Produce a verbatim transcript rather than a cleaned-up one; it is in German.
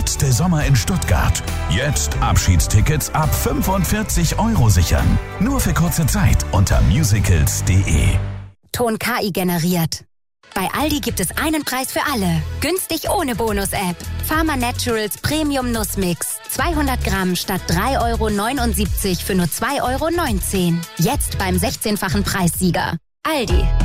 letzte Sommer in Stuttgart. Jetzt Abschiedstickets ab fünfundvierzig Euro sichern. Nur für kurze Zeit unter musicals punkt de. Ton K I generiert. Bei Aldi gibt es einen Preis für alle. Günstig ohne Bonus-App. Pharma Naturals Premium Nussmix. zweihundert Gramm statt drei Euro neunundsiebzig für nur zwei Euro neunzehn. Jetzt beim sechzehnfachen Preissieger. Aldi.